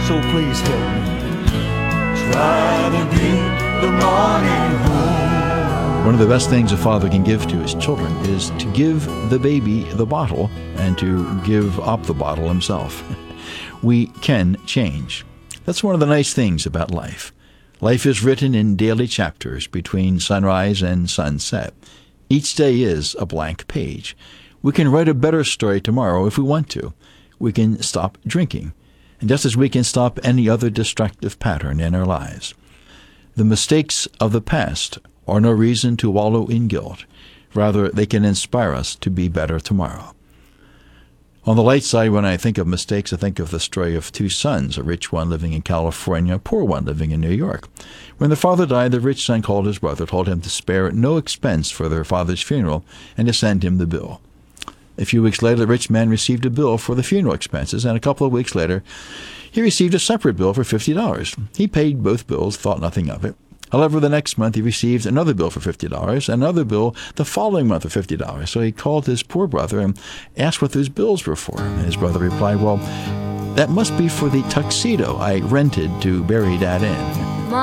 So please help me try to greet the morning home. One of the best things a father can give to his children is to give the baby the bottle and to give up the bottle himself. We can change. That's one of the nice things about life. Life is written in daily chapters between sunrise and sunset. Each day is a blank page. We can write a better story tomorrow if we want to. We can stop drinking, and just as we can stop any other destructive pattern in our lives. The mistakes of the past are no reason to wallow in guilt. Rather, they can inspire us to be better tomorrow. On the light side, when I think of mistakes, I think of the story of two sons, a rich one living in California, a poor one living in New York. When the father died, the rich son called his brother, told him to spare no expense for their father's funeral, and to send him the bill. A few weeks later, the rich man received a bill for the funeral expenses, and a couple of weeks later, he received a separate bill for $50. He paid both bills, thought nothing of it. However, the next month he received another bill for $50, another bill the following month for $50. So he called his poor brother and asked what those bills were for. And his brother replied, "Well, that must be for the tuxedo I rented to bury Dad in."